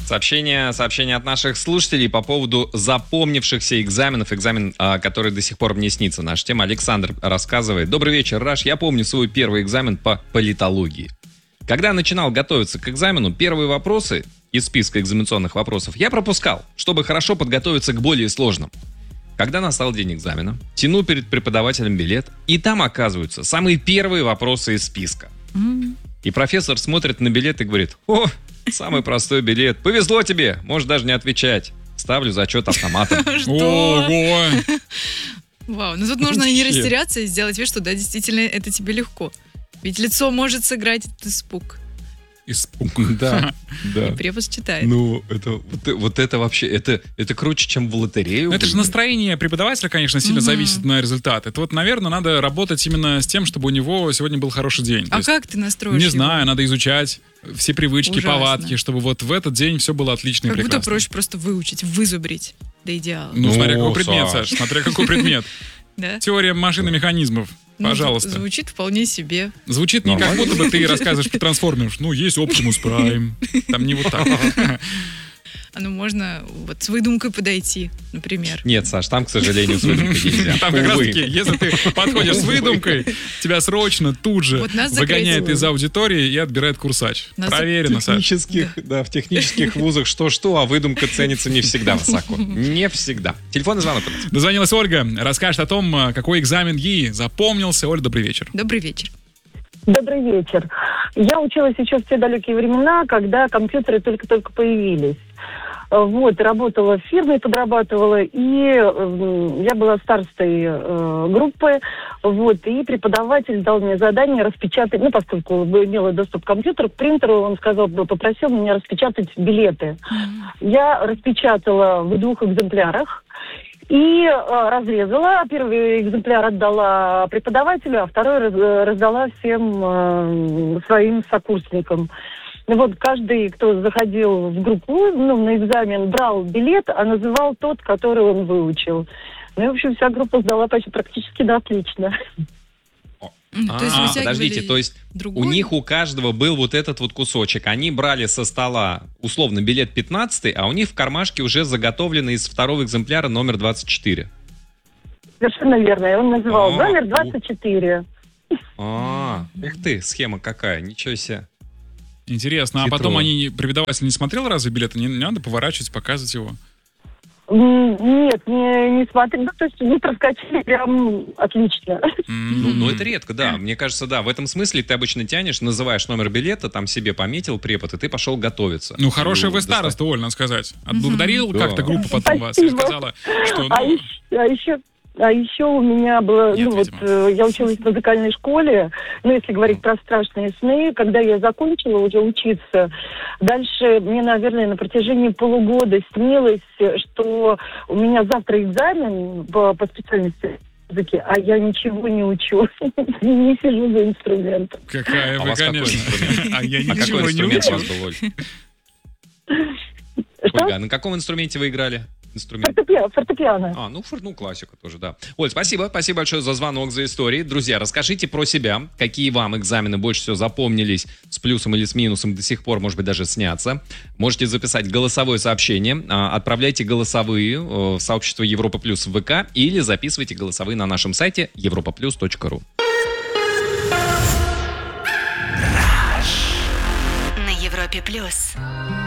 Сообщение от наших слушателей по поводу запомнившихся экзаменов. Экзамен, который до сих пор мне снится. Наша тема. Александр рассказывает. Добрый вечер, Раш. Я помню свой первый экзамен по политологии. Когда начинал готовиться к экзамену, первые вопросы из списка экзаменационных вопросов я пропускал, чтобы хорошо подготовиться к более сложным. Когда настал день экзамена, тяну перед преподавателем билет, и там оказываются самые первые вопросы из списка. И профессор смотрит на билет и говорит: «О, самый простой билет. Повезло тебе, можешь даже не отвечать. Ставлю зачет автоматом». Ого! Вау, ну тут нужно не растеряться и сделать вид, что да, действительно, это тебе легко. Ведь лицо может сыграть этот испуг. Испуг. Да. И препод читает. Ну, это вообще, это круче, чем в лотерею. Это же настроение преподавателя, конечно, сильно зависит на результат. Это вот, наверное, надо работать именно с тем, чтобы у него сегодня был хороший день. А как ты настроишь Не его? знаю, надо изучать все привычки, Ужасно. повадки, чтобы вот в этот день все было отлично и Как будто прекрасно. проще просто выучить, вызубрить до идеала. Ну, смотря какой О, предмет, Саш. Саш, смотря какой предмет. Да? Теория машин и механизмов. Ну, Пожалуйста. звучит вполне себе. Звучит не как будто бы ты рассказываешь про трансформеров. Ну, есть Optimus Prime. Там не вот так. А ну можно вот с выдумкой подойти, например. Нет, Саш, там, к сожалению, с выдумкой нельзя. Там как раз Увы. таки, если ты подходишь с выдумкой, тебя срочно тут же Вот нас выгоняет закрыли. из аудитории и отбирает курсач. Нас Проверено, Саш. В технических вузах что-что, а выдумка ценится не всегда высоко. Не всегда. Телефонный звонок у нас. Дозвонилась Ольга, расскажет о том, какой экзамен ей запомнился. Оля, добрый вечер. Добрый вечер. Добрый вечер. Я училась еще в те далекие времена, когда компьютеры только-только появились. Вот, работала в фирме, подрабатывала, и я была старостой группы, вот, и преподаватель дал мне задание распечатать, ну, поскольку имела доступ к компьютеру, к принтеру, он попросил меня распечатать билеты. Я распечатала в 2 экземплярах и разрезала. Первый экземпляр отдала преподавателю, а второй раздала всем своим сокурсникам. Вот каждый, кто заходил в группу, на экзамен, брал билет, а называл тот, который он выучил. Ну и, в общем, вся группа сдала практически на отлично. То есть вы Подождите, то есть другой? у них у каждого был вот этот вот кусочек. Они брали со стола, условно, билет 15, а у них в кармашке уже заготовленный из 2 экземпляра номер 24. Совершенно верно. И он называл номер 24. Ух ты, схема какая, ничего себе. Интересно, а Хитро. потом преподаватель не смотрел разве билеты? Не надо поворачивать, показывать его? Нет, не смотри. Ну, то есть не проскочили прям отлично. Ну, это редко, да. Мне кажется, да, в этом смысле ты обычно тянешь, называешь номер билета, там себе пометил препод, и ты пошел готовиться. Ну, хорошая вы достать. староста, Оль, надо сказать. Отблагодарил Да. как-то группу потом вас и Спасибо. сказала, что... А еще у меня было, Нет, видимо. я училась в музыкальной школе, если говорить про страшные сны, когда я закончила уже учиться, дальше мне, наверное, на протяжении полугода снилось, что у меня завтра экзамен по специальности языке, а я ничего не учу, не сижу за инструментом. Какая А у вы, вас какой конечно. инструмент? А я А какой ничего не инструмент у вас учу. был, Оль? Что? Ольга, а на каком инструменте вы играли? Инструмент. Фортепиано. Ну, классика тоже, да. Оль, спасибо большое за звонок, за истории. Друзья, расскажите про себя, какие вам экзамены больше всего запомнились, с плюсом или с минусом до сих пор, может быть, даже снятся. Можете записать голосовое сообщение, отправляйте голосовые в сообщество Европа Плюс в ВК или записывайте голосовые на нашем сайте europaplus.ru. На Европе Плюс.